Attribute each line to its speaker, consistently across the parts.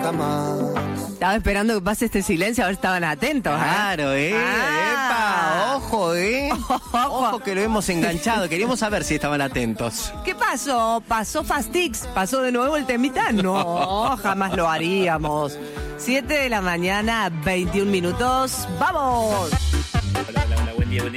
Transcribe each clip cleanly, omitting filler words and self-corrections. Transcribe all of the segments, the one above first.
Speaker 1: nunca más.
Speaker 2: Estaba esperando que pase este silencio, a ver si estaban atentos.
Speaker 1: Claro, epa, ojo, ojo que lo hemos enganchado. Queríamos saber si estaban atentos.
Speaker 2: ¿Qué pasó? ¿Pasó Fastix? ¿Pasó de nuevo el temita? No, jamás lo haríamos. 7 de la mañana, 21 minutos. ¡Vamos!
Speaker 3: Hola, buen día.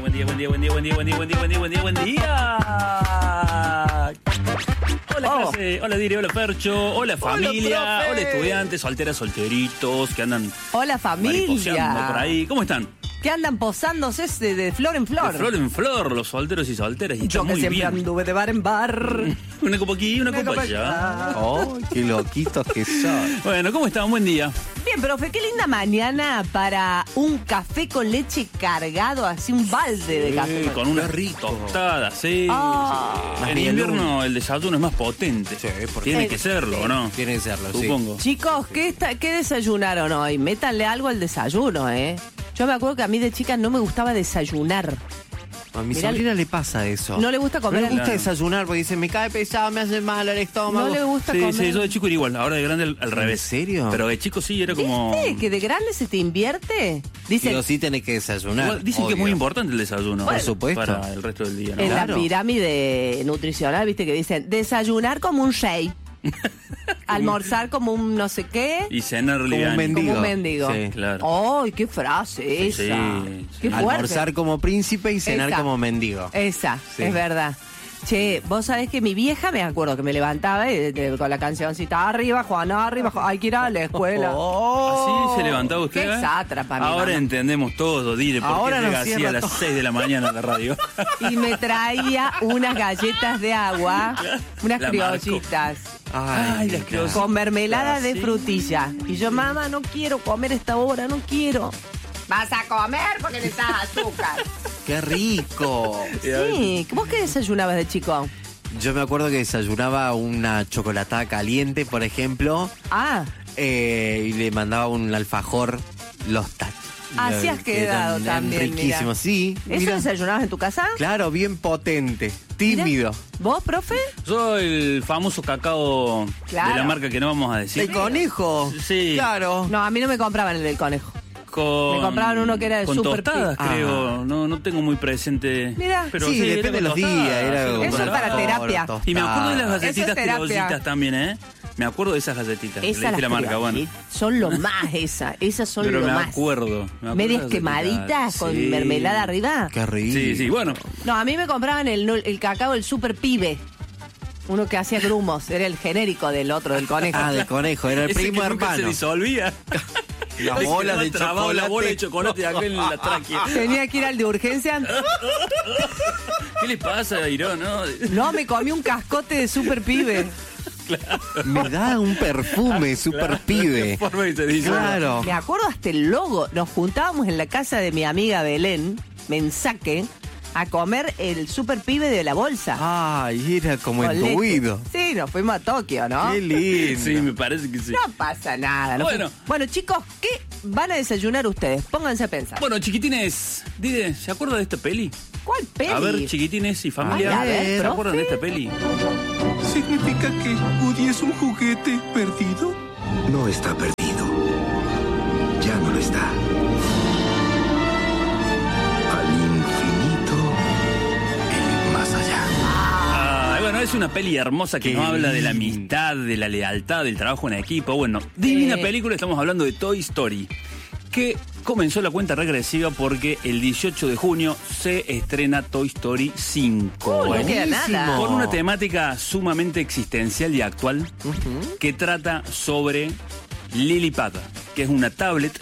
Speaker 3: Hola, clase, hola, Dire, hola, Percho, hola, familia, hola, estudiantes, solteras, solteritos que andan...
Speaker 2: Hola, familia.
Speaker 3: Por ahí. ¿Cómo están?
Speaker 2: Que andan posándose de flor en flor.
Speaker 3: De flor en flor, los solteros y solteras. Y
Speaker 2: yo que
Speaker 3: muy
Speaker 2: siempre
Speaker 3: bien.
Speaker 2: anduve de bar en bar.
Speaker 3: Una copa aquí y una copa allá.
Speaker 1: ¡Oh, qué loquitos que son!
Speaker 3: Bueno, ¿cómo están? Buen día.
Speaker 2: Bien, profe, qué linda mañana para un café con leche cargado, así un balde de café.
Speaker 3: Con una tostada, sí. En invierno el desayuno es más potente.
Speaker 1: Sí, porque
Speaker 3: tiene que serlo, ¿o no?
Speaker 1: Tiene que serlo, sí.
Speaker 3: Supongo.
Speaker 2: Chicos, ¿qué desayunaron hoy? Métanle algo al desayuno, ¿eh? Yo me acuerdo que a mí de chica no me gustaba desayunar.
Speaker 1: A mi
Speaker 2: Mirá,
Speaker 1: sobrina le pasa eso.
Speaker 2: No le gusta comer.
Speaker 1: No le gusta
Speaker 3: Claro.
Speaker 1: desayunar porque dice, me cae pesado, me hace mal el estómago.
Speaker 2: No le gusta
Speaker 3: Sí,
Speaker 2: comer.
Speaker 3: sí, yo de chico era igual, ahora de grande al revés.
Speaker 1: ¿En serio?
Speaker 3: Pero de chico sí era como...
Speaker 2: ¿Viste que de grande se te invierte? Dicen,
Speaker 1: Digo, sí tenés que desayunar.
Speaker 3: Igual dicen que es muy importante el desayuno.
Speaker 1: Por supuesto.
Speaker 3: Para el resto del día, ¿no?
Speaker 2: en
Speaker 1: Claro.
Speaker 2: la pirámide nutricional, viste que dicen, desayunar como un rey. Almorzar como un no sé qué.
Speaker 3: Y cenar
Speaker 1: Como un
Speaker 3: liviano.
Speaker 1: mendigo.
Speaker 2: Como un mendigo.
Speaker 1: Sí,
Speaker 3: claro.
Speaker 2: ¡Ay, qué frase esa!
Speaker 3: sí.
Speaker 2: ¡Qué fuerte!
Speaker 1: Almorzar como príncipe y cenar
Speaker 2: Esa.
Speaker 1: como mendigo.
Speaker 2: Esa,
Speaker 1: Sí.
Speaker 2: es verdad. Che, vos sabés que mi vieja, me acuerdo que me levantaba con la cancioncita arriba, Juana, arriba, hay que ir a la escuela.
Speaker 3: ¿Así se levantaba usted?
Speaker 2: Qué sátrapa, mi
Speaker 3: Ahora
Speaker 2: mamá.
Speaker 3: entendemos todo, Dire, por
Speaker 1: Ahora
Speaker 3: qué
Speaker 1: nos
Speaker 3: llega así
Speaker 1: cierra
Speaker 3: a las
Speaker 1: todo.
Speaker 3: 6 de la mañana a la radio.
Speaker 2: Y me traía unas galletas de agua, unas
Speaker 3: La
Speaker 2: criollitas,
Speaker 1: Ay,
Speaker 3: las criollitas.
Speaker 2: con mermelada de
Speaker 3: sí.
Speaker 2: frutilla. Y yo, mamá, no quiero comer esta hora, no quiero. Vas a comer porque necesitas azúcar.
Speaker 1: ¡Qué rico!
Speaker 2: Sí, ¿vos qué desayunabas de chico?
Speaker 1: Yo me acuerdo que desayunaba una chocolatada caliente, por ejemplo,
Speaker 2: Ah,
Speaker 1: y le mandaba un alfajor, los
Speaker 2: Así has quedado también,
Speaker 1: riquísimo,
Speaker 2: mirá.
Speaker 1: sí.
Speaker 2: ¿eso
Speaker 1: Mira.
Speaker 2: desayunabas en tu casa?
Speaker 1: Claro, bien potente,
Speaker 2: Mira.
Speaker 1: tímido.
Speaker 2: ¿Vos, profe?
Speaker 3: Yo el famoso cacao
Speaker 2: Claro.
Speaker 3: de la marca que no vamos a decir.
Speaker 1: ¿El conejo?
Speaker 3: Sí.
Speaker 1: Claro.
Speaker 2: No, a mí no me compraban el del conejo.
Speaker 3: Con,
Speaker 2: Me compraban uno que era de
Speaker 3: con
Speaker 2: Super
Speaker 3: tostadas,
Speaker 1: Pig.
Speaker 3: creo. No tengo muy presente.
Speaker 2: Mira.
Speaker 3: Pero
Speaker 1: Sí,
Speaker 3: era
Speaker 1: depende de
Speaker 3: con
Speaker 1: los días.
Speaker 3: tostadas,
Speaker 1: Era
Speaker 3: sí,
Speaker 1: con
Speaker 2: Eso es para
Speaker 1: alfajor,
Speaker 2: terapia.
Speaker 1: tostada.
Speaker 3: Y me acuerdo de las
Speaker 2: Eso es
Speaker 3: galletitas
Speaker 2: terapia.
Speaker 3: criollitas también, ¿eh? Me acuerdo de esas galletitas. Le
Speaker 2: Esas
Speaker 3: dije la marca, bueno.
Speaker 2: son lo más esas son
Speaker 3: Pero
Speaker 2: lo
Speaker 3: me
Speaker 2: más.
Speaker 3: acuerdo.
Speaker 2: Medias
Speaker 3: de las
Speaker 2: quemaditas
Speaker 3: galletitas.
Speaker 2: con
Speaker 3: Sí.
Speaker 2: mermelada arriba.
Speaker 1: Qué rico.
Speaker 3: Sí, sí, bueno.
Speaker 2: No, a mí me compraban el cacao, el super pibe. Uno que hacía grumos, era el genérico del otro, del conejo.
Speaker 1: Ah, del conejo, era el
Speaker 3: Ese
Speaker 1: primo
Speaker 3: que nunca se
Speaker 1: hermano.
Speaker 3: disolvía.
Speaker 1: La
Speaker 3: Se
Speaker 1: bola
Speaker 3: quedaba
Speaker 1: de
Speaker 3: trabado
Speaker 1: chocolate.
Speaker 3: La bola de chocolate acá en la tráquea.
Speaker 2: Tenía que ir al de urgencia.
Speaker 3: ¿Qué le pasa, Irón?
Speaker 2: No, me comí un cascote de super pibe.
Speaker 1: Me da un perfume super pibe.
Speaker 3: Forma que se dice.
Speaker 1: Claro.
Speaker 2: Me acuerdo hasta el logo. Nos juntábamos en la casa de mi amiga Belén, Mensaque, a comer el super pibe de la bolsa.
Speaker 1: Ay, era como
Speaker 2: Con leche.
Speaker 1: entuido.
Speaker 2: Sí, nos fuimos a Tokio, ¿no?
Speaker 1: Qué lindo.
Speaker 3: Sí, me parece que sí.
Speaker 2: No pasa nada.
Speaker 3: Bueno.
Speaker 2: Bueno, chicos, ¿qué van a desayunar ustedes? Pónganse a pensar.
Speaker 3: Bueno, chiquitines, Dide, ¿se acuerda de esta peli?
Speaker 2: ¿Cuál peli?
Speaker 3: A ver, chiquitines y familia,
Speaker 2: Ay, a ver,
Speaker 3: ¿se acuerdan de
Speaker 2: profe.
Speaker 3: esta peli?
Speaker 4: ¿Significa que Woody es un juguete perdido?
Speaker 5: No está perdido. Ya no lo está. Al infinito y más allá.
Speaker 3: Bueno, es una peli hermosa que
Speaker 1: Qué
Speaker 3: nos habla de la
Speaker 1: lindo.
Speaker 3: amistad, de la lealtad, del trabajo en equipo. Bueno, divina película, estamos hablando de Toy Story, que comenzó la cuenta regresiva porque el 18 de junio se estrena Toy Story 5.
Speaker 2: No queda nada.
Speaker 3: Con una temática sumamente existencial y actual que trata sobre Lillipad, que es una tablet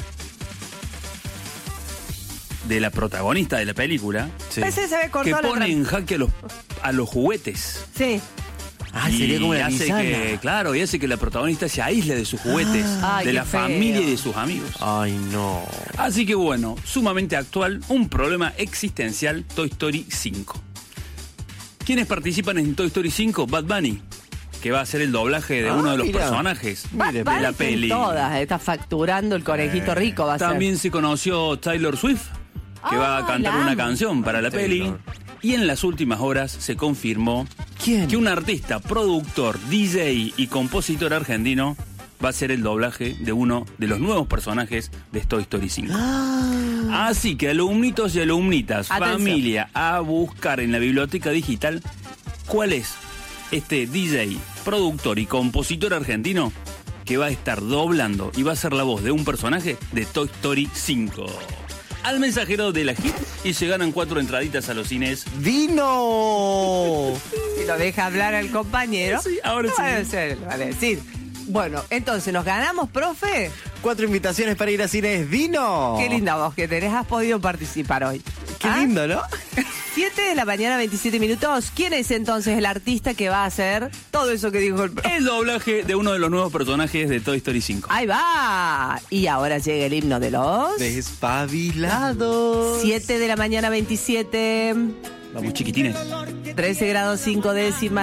Speaker 3: de la protagonista de la película
Speaker 1: Sí.
Speaker 2: Ese se ve
Speaker 3: que
Speaker 2: cortado la
Speaker 3: pone en jaque a los juguetes.
Speaker 2: Sí.
Speaker 1: Ah, sería como la
Speaker 3: hace
Speaker 1: Lisana.
Speaker 3: que, claro, y hace que la protagonista se aísle de sus juguetes,
Speaker 2: Ay,
Speaker 3: de
Speaker 2: qué
Speaker 3: la
Speaker 2: feo.
Speaker 3: familia y de sus amigos.
Speaker 1: Ay, no.
Speaker 3: Así que bueno, sumamente actual, un problema existencial, Toy Story 5. ¿Quiénes participan en Toy Story 5? Bad Bunny, que va a hacer el doblaje de uno de los
Speaker 1: mira.
Speaker 3: personajes
Speaker 1: Mire,
Speaker 3: de
Speaker 2: Bad
Speaker 3: la
Speaker 2: Bunny
Speaker 3: peli.
Speaker 2: en todas, está facturando el conejito rico, va a
Speaker 3: También se conoció Taylor Swift, que va a cantar
Speaker 2: la
Speaker 3: una
Speaker 2: amo.
Speaker 3: canción para la peli.
Speaker 1: Taylor.
Speaker 3: Y en las últimas horas se confirmó
Speaker 1: ¿Quién?
Speaker 3: que un artista, productor, DJ y compositor argentino va a ser el doblaje de uno de los nuevos personajes de Toy Story 5. Así que alumnitos y alumnitas,
Speaker 2: Atención.
Speaker 3: familia, a buscar en la biblioteca digital cuál es este DJ, productor y compositor argentino que va a estar doblando y va a ser la voz de un personaje de Toy Story 5. Al mensajero de la hit y se ganan 4 entraditas a los cines.
Speaker 1: ¡Vino!
Speaker 2: Si lo deja hablar al compañero.
Speaker 3: Sí, ahora
Speaker 2: no
Speaker 3: sí.
Speaker 2: va a decir. Bueno, entonces, ¿nos ganamos, profe?
Speaker 1: 4 invitaciones para ir a cines. ¡Vino!
Speaker 2: Qué linda voz que tenés, has podido participar hoy.
Speaker 1: Qué
Speaker 2: ¿Ah?
Speaker 1: lindo, ¿no?
Speaker 2: 7 de la mañana, 27 minutos. ¿Quién es entonces el artista que va a hacer todo eso que dijo el profe?
Speaker 3: El doblaje de uno de los nuevos personajes de Toy Story 5.
Speaker 2: Ahí va. Y ahora llega el himno de los...
Speaker 1: Despabilados.
Speaker 2: 7 de la mañana, 27.
Speaker 3: Vamos, chiquitines.
Speaker 2: 13 grados 5 décimas.